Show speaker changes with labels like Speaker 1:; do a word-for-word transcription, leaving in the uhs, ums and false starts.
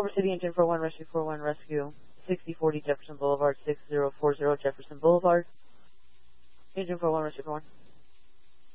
Speaker 1: Culver City, Engine four one, Rescue four one, Rescue sixty forty Jefferson Boulevard, six zero four zero Jefferson Boulevard. Engine four one, Rescue four one.